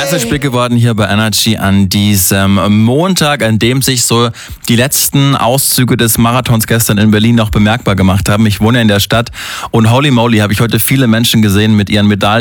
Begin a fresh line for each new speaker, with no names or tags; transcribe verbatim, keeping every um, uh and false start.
Message big geworden hier bei Energy an diesem Montag, an dem sich so die letzten Auszüge des Marathons gestern in Berlin noch bemerkbar gemacht haben. Ich wohne in der Stadt und holy moly, habe ich heute viele Menschen gesehen mit ihren Medaillen